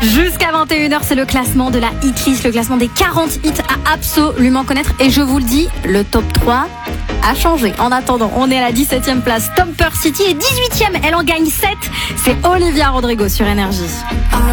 Jusqu'à 21h, c'est le classement de la hitlist, le classement des 40 hits à absolument connaître. Et je vous le dis, le top 3 a changé. En attendant, on est à la 17e place. Stomper City est 18e, elle en gagne 7. C'est Olivia Rodrigo sur Énergie.